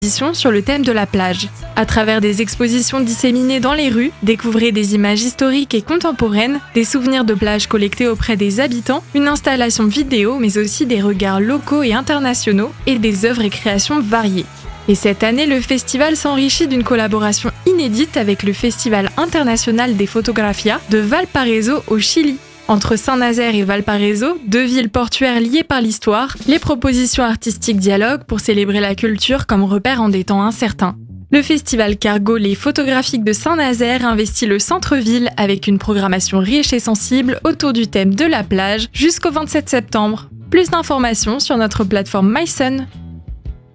sur le thème de la plage. À travers des expositions disséminées dans les rues, découvrez des images historiques et contemporaines, des souvenirs de plage collectés auprès des habitants, une installation vidéo mais aussi des regards locaux et internationaux et des œuvres et créations variées. Et cette année, le festival s'enrichit d'une collaboration inédite avec le Festival international des Fotografias de Valparaiso au Chili. Entre Saint-Nazaire et Valparaiso, deux villes portuaires liées par l'histoire, les propositions artistiques dialoguent pour célébrer la culture comme repère en des temps incertains. Le festival Cargolais photographique de Saint-Nazaire investit le centre-ville avec une programmation riche et sensible autour du thème de la plage jusqu'au 27 septembre. Plus d'informations sur notre plateforme mysun.